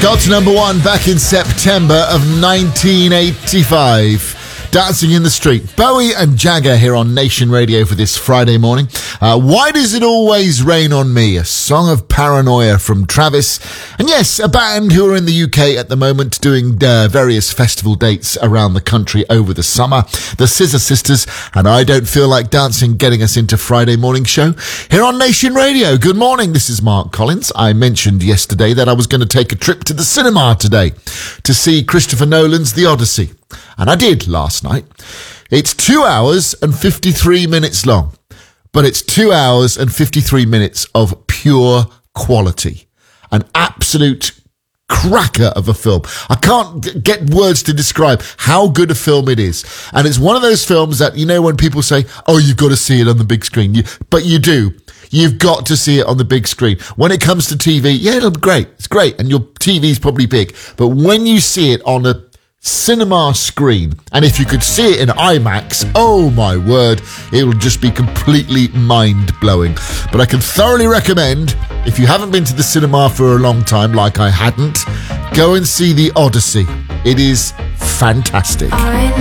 Got to number one back in September of 1985. Dancing in the Street. Bowie and Jagger here on Nation Radio for this Friday morning. Why Does It Always Rain on Me? A song of paranoia from Travis. And yes, a band who are in the UK at the moment doing various festival dates around the country over the summer. The Scissor Sisters and I Don't Feel Like Dancing, getting us into Friday morning show here on Nation Radio. Good morning, this is Mark Collins. I mentioned yesterday that I was going to take a trip to the cinema today to see Christopher Nolan's The Odyssey. And I did last night. It's 2 hours and 53 minutes long, but it's 2 hours and 53 minutes of pure quality. An absolute cracker of a film. I can't get words to describe how good a film it is. And it's one of those films that, you know, when people say, oh, you've got to see it on the big screen. But you do. You've got to see it on the big screen. When it comes to TV, yeah, it'll be great. It's great. And your TV's probably big. But when you see it on a cinema screen, and if you could see it in IMAX, oh my word, it will just be completely mind-blowing. But I can thoroughly recommend, if you haven't been to the cinema for a long time, like I hadn't, go and see The Odyssey. It is fantastic. I